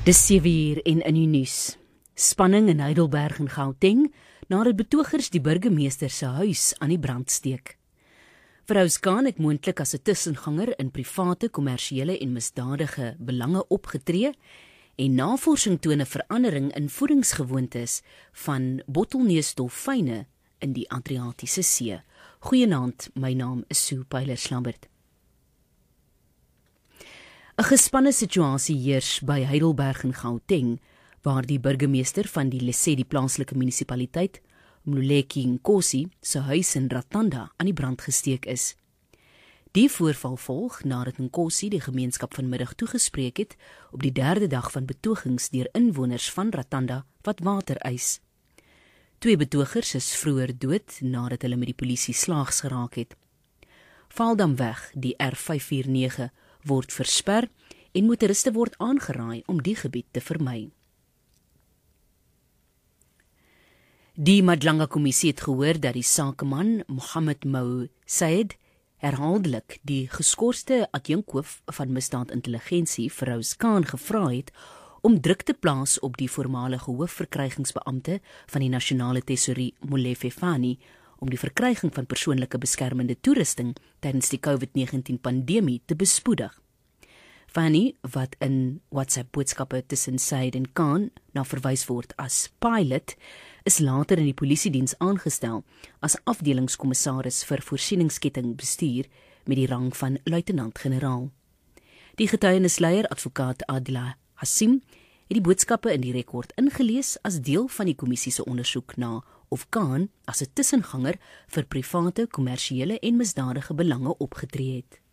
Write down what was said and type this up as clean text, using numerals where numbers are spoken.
Dis 7:00 en in die nuus. Spanning in Heidelberg en Gauteng nadat betogers die burgemeester se huis aan die brand steek. Vrou Khan het moontlik as 'n tussenganger in private, kommersiële en misdadige belange opgetree en navorsing toon 'n verandering in voedingsgewoontes van bottelneusdolfyne in die Adriatiese See. Goeienaand, my naam is Sue Pyler-Slambert. 'n Gespanne situasie heers by Heidelberg en Gauteng, waar die burgemeester van die Lesedi plaaslike munisipaliteit, Mluleki Nkosi, se huis in Ratanda aan die brand gesteek is. Die voorval volg nadat Nkosi die gemeenskap vanmiddag toegespreek het op die 3de dag van betogings deur inwoners van Ratanda wat water eis. 2 betogers is vroeër dood nadat hulle met die polisie slaags geraak het. Valdamweg, die R549, word versper en motoriste word aangeraai om die gebied te vermy. Die Madlanga Kommissie het gehoor dat die sakeman Mohammed Mou Said herhaaldelik die geskorste adjunkhoof van misdaadintelligensie, Vrou Khan, gevra het om druk te plaas op die voormalige hoofverkrygingsbeampte van die nasionale tesourie, Molefe Fani, om die verkryging van persoonlike beskermende toerusting tydens die COVID-19 pandemie te bespoedig. Fani, wat in WhatsApp-boodskappe tussen Said en Khan na verwys word as pilot, is later in die polisiediens aangestel as afdelingskommissaris vir voorsieningsketting bestuur met die rang van luitenant-generaal. Die getuienisleier, advokaat Adila Hassim, het die boodskappe in die rekord ingelees as deel van die kommissie se ondersoek na of Khan as 'n tussenganger vir private, kommersiële en misdadige belange opgetree het.